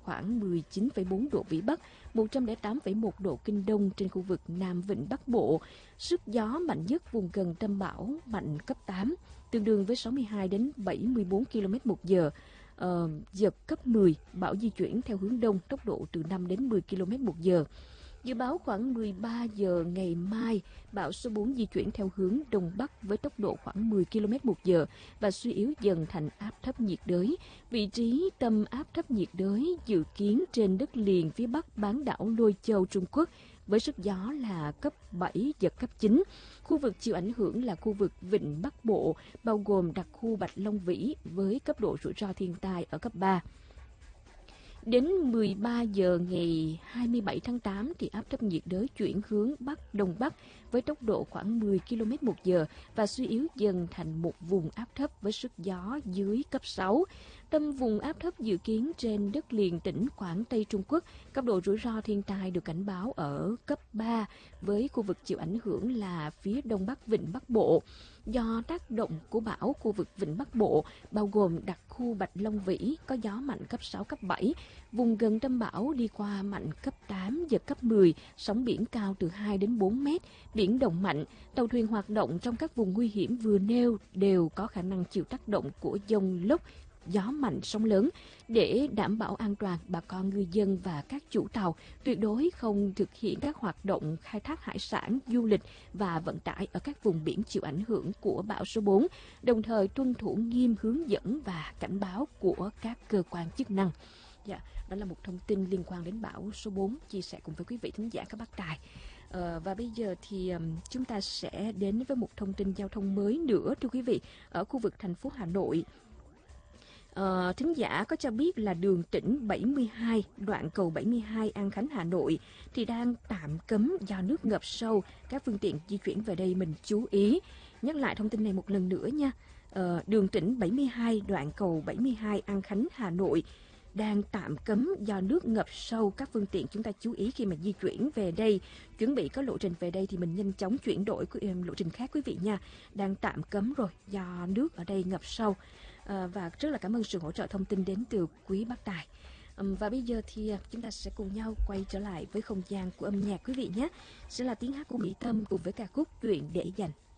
khoảng 19,4 độ Vĩ Bắc, 108,1 độ Kinh Đông trên khu vực Nam Vịnh Bắc Bộ. Sức gió mạnh nhất vùng gần tâm bão mạnh cấp 8, tương đương với 62 đến 74 km/h. Giật cấp 10, bão di chuyển theo hướng đông, tốc độ từ 5 đến 10 km/h. Dự báo khoảng 13 giờ ngày mai, bão số 4 di chuyển theo hướng đông bắc với tốc độ khoảng 10 km/h và suy yếu dần thành áp thấp nhiệt đới. Vị trí tâm áp thấp nhiệt đới dự kiến trên đất liền phía bắc bán đảo Lôi Châu, Trung Quốc, với sức gió là cấp 7, giật cấp 9. Khu vực chịu ảnh hưởng là khu vực Vịnh Bắc Bộ, bao gồm đặc khu Bạch Long Vĩ với cấp độ rủi ro thiên tai ở cấp 3. Đến 13 giờ ngày 27 tháng 8 thì áp thấp nhiệt đới chuyển hướng Bắc Đông Bắc với tốc độ khoảng 10 km/h và suy yếu dần thành một vùng áp thấp với sức gió dưới cấp 6. Tâm vùng áp thấp dự kiến trên đất liền tỉnh Quảng Tây Trung Quốc, cấp độ rủi ro thiên tai được cảnh báo ở cấp 3 với khu vực chịu ảnh hưởng là phía Đông Bắc Vịnh Bắc Bộ. Do tác động của bão, khu vực Vịnh Bắc Bộ bao gồm đặc khu Bạch Long Vĩ có gió mạnh cấp 6, cấp 7, vùng gần tâm bão đi qua mạnh cấp 8, giật cấp 10, sóng biển cao từ 2 đến 4 mét, biển động mạnh, tàu thuyền hoạt động trong các vùng nguy hiểm vừa nêu đều có khả năng chịu tác động của dông lốc, gió mạnh, sóng lớn. Để đảm bảo an toàn, bà con ngư dân và các chủ tàu tuyệt đối không thực hiện các hoạt động khai thác hải sản, du lịch và vận tải ở các vùng biển chịu ảnh hưởng của bão số 4, đồng thời tuân thủ nghiêm hướng dẫn và cảnh báo của các cơ quan chức năng. Dạ, đó là một thông tin liên quan đến bão số 4 chia sẻ cùng với quý vị thính giả các bác tài. Và bây giờ thì chúng ta sẽ đến với một thông tin giao thông mới nữa, thưa quý vị, ở khu vực thành phố Hà Nội. Thính giả có cho biết là đường tỉnh 72, đoạn cầu 72 An Khánh, Hà Nội thì đang tạm cấm do nước ngập sâu. Các phương tiện di chuyển về đây mình chú ý. Nhắc lại thông tin này một lần nữa nha. Đường tỉnh 72, đoạn cầu 72 An Khánh, Hà Nội đang tạm cấm do nước ngập sâu. Các phương tiện chúng ta chú ý khi mà di chuyển về đây, chuẩn bị có lộ trình về đây thì mình nhanh chóng chuyển đổi lộ trình khác quý vị nha. Đang tạm cấm rồi do nước ở đây ngập sâu. Và rất là cảm ơn sự hỗ trợ thông tin đến từ quý bác tài. Và bây giờ thì chúng ta sẽ cùng nhau quay trở lại với không gian của âm nhạc quý vị nhé. Sẽ là tiếng hát của Mỹ Tâm cùng với ca khúc Chuyện Để Dành.